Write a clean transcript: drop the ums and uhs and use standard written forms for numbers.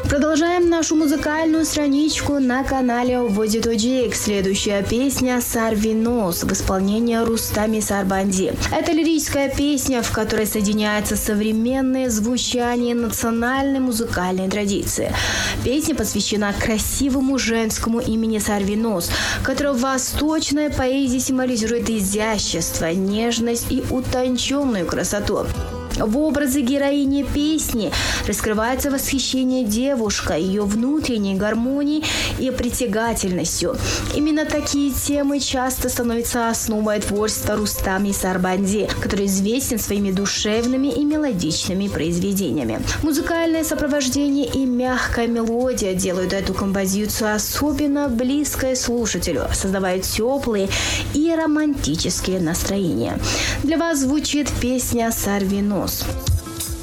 Продолжаем нашу музыкальную страничку на канале Vozi2GX. Следующая песня «Сорви нос» в исполнении Рустами Сарбанди. Это лирическая песня, в которой соединяется современное звучание национальной музыкальной традиции. Песня посвящена красивому женскому имени Сорви нос, которое в восточной поэзии символизирует изящество, нежность и утонченную красоту. В образе героини песни раскрывается восхищение девушкой, ее внутренней гармонией и притягательностью. Именно такие темы часто становятся основой творчества Рустами Сарбанди, который известен своими душевными и мелодичными произведениями. Музыкальное сопровождение и мягкая мелодия делают эту композицию особенно близкой слушателю, создавая теплые и романтические настроения. Для вас звучит песня «Сорви нос».